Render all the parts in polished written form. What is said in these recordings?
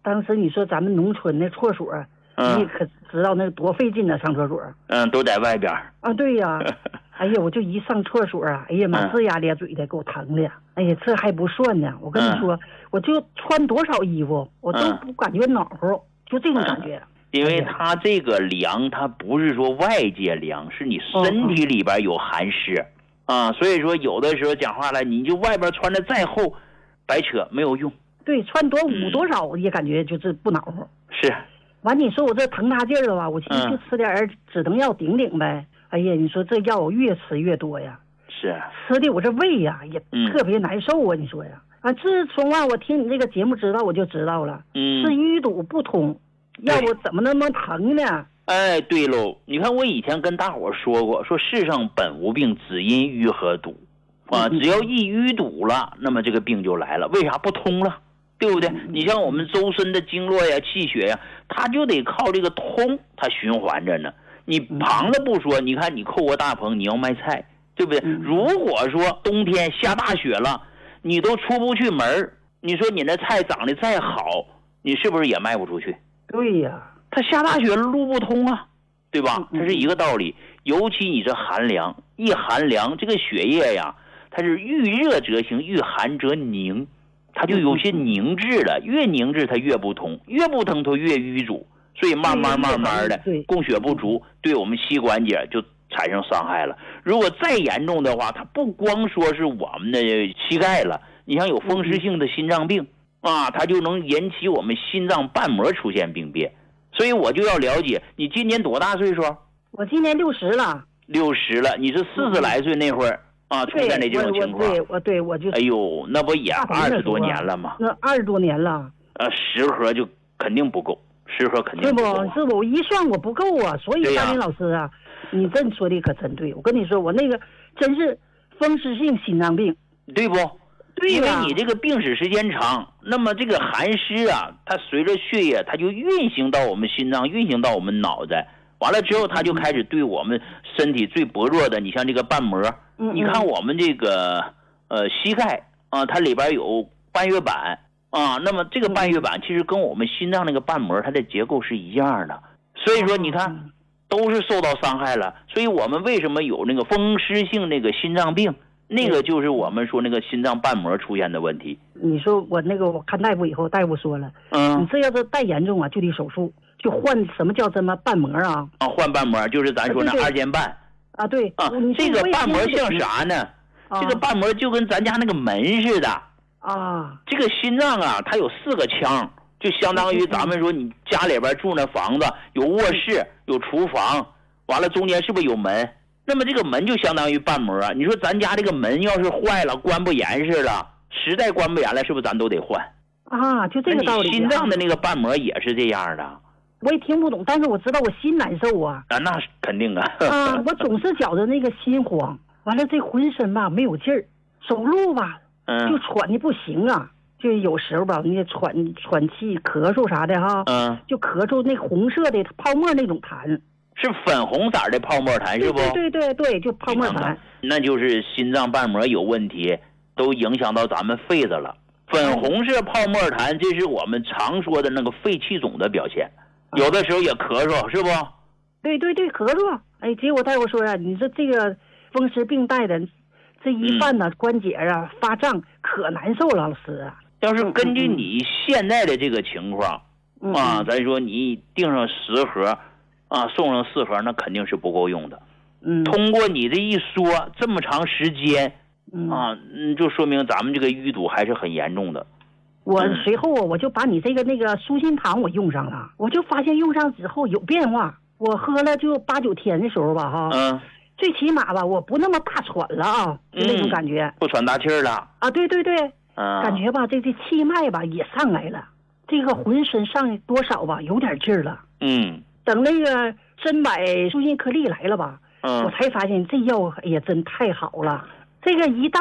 当时你说咱们农村那厕所，你可知道那多费劲呢，上厕所。 都在外边。 啊，对呀。哎呀，我就一上厕所啊，哎呀妈，龇牙咧嘴的，给我疼的。哎呀，这还不算呢，我跟你说，我就穿多少衣服，我都不感觉暖和，就这种感觉。 因为它这个凉，它不是说外界凉，是你身体里边有寒湿啊，所以说有的时候讲话了，你就外边穿的再厚，白扯没有用。 对，穿多捂多少也感觉就是不暖和。 是。 完，你说我这疼大劲儿了吧？我寻思就吃点止疼药顶顶呗。哎呀，你说这药我越吃越多呀。 是。 吃的我这胃呀也特别难受啊，你说呀？啊，自从我听你这个节目知道，我就知道了。是淤堵不通，要不怎么那么疼呢？ 哎，对喽，你看我以前跟大伙说过，说世上本无病，只因淤和堵啊。只要一淤堵了，那么这个病就来了。为啥不通了？对不对？你像我们周身的经络呀、气血呀，它就得靠这个通，它循环着呢。你旁的不说，你看你扣个大棚，你要卖菜，对不对？如果说冬天下大雪了，你都出不去门，你说你那菜长得再好，你是不是也卖不出去？ 对呀， 它下大雪路不通啊，对吧？它是一个道理。尤其你这寒凉，一寒凉，这个血液呀，它是遇热则行，遇寒则凝，它就有些凝滞了，越凝滞它越不通，越不通它越淤阻。所以慢慢的供血不足，对我们膝关节就产生伤害了。如果再严重的话，它不光说是我们的膝盖了，你像有风湿性的心脏病啊，它就能引起我们心脏瓣膜出现病变。所以我就要了解，你今年多大岁数？ 我今年60了。 60了，你是40来岁那会儿啊出现的这种情况？ 对，我就。 哎呦，那不也20多年了吗？ 那20多年了。 10盒就肯定不够。10盒肯定不够， 是我一算我不够啊，所以大林老师啊，你这说的可真对。我跟你说，我那个真是风湿性心脏病， 对不？ 对， 因为你这个病史时间长，那么这个寒湿啊，它随着血液，它就运行到我们心脏，运行到我们脑袋，完了之后，它就开始对我们身体最薄弱的，你像这个瓣膜，你看我们这个膝盖啊，它里边有半月板。啊，那么这个半月板其实跟我们心脏那个瓣膜它的结构是一样的，所以说你看都是受到伤害了。所以我们为什么有那个风湿性那个心脏病，那个就是我们说那个心脏瓣膜出现的问题。 你说我看大夫以后，大夫说了，你这要是太严重啊，就得手术，就换什么叫什么瓣膜啊？ 换瓣膜就是咱说那二尖瓣啊，对啊， 这个瓣膜像啥呢？这个瓣膜就跟咱家那个门似的。这个心脏啊，它有4个腔，就相当于咱们说你家里边住那房子，有卧室，有厨房，完了中间是不是有门？那么这个门就相当于瓣膜。你说咱家这个门要是坏了，关不严实了，实在关不严了，是不是咱都得换？ 就这个道理。 心脏的那个瓣膜也是这样的。 我也听不懂，但是我知道我心难受啊。 那是肯定啊。 我总是觉得那个心慌，完了这浑身吧没有劲儿，走路吧。就喘的不行啊，就有时候吧，那喘气、咳嗽啥的哈，就咳嗽那红色的泡沫那种痰， 是粉红色的泡沫痰是不？ 对，就泡沫痰， 那就是心脏瓣膜有问题，都影响到咱们肺子了。粉红色泡沫痰，这是我们常说的那个肺气肿的表现，有的时候也咳嗽，是不？ 对，咳嗽。哎，结果大夫说啊，你说这个风湿病带的。这一犯呢，关节啊发胀，可难受了，老师啊。 要是根据你现在的这个情况咱说你订上10盒啊，送上4盒，那肯定是不够用的。通过你这一说，这么长时间就说明咱们这个淤堵还是很严重的。 我随后我就把你这个那个舒心堂我用上了，我就发现用上之后有变化。我喝了就8、9天的时候吧，哈。最起码吧，我不那么大喘了啊，就那种感觉， 不喘大气儿了啊！对，感觉吧，这气脉吧也上来了，这个浑身上多少吧有点劲儿了。等那个珍柏舒心颗粒来了吧，我才发现这药哎呀真太好了，这个一袋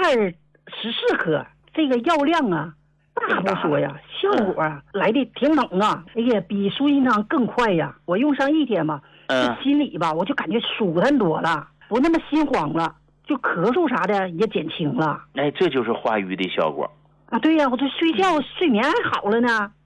14颗，这个药量啊，大不说呀，效果啊来的挺猛啊，哎呀，比舒心汤更快呀！我用上1天吧，心里吧我就感觉舒坦多了。不那么心慌了，就咳嗽啥的也减轻了。 这就是化瘀的效果啊！对呀，我这睡觉睡眠还好了呢。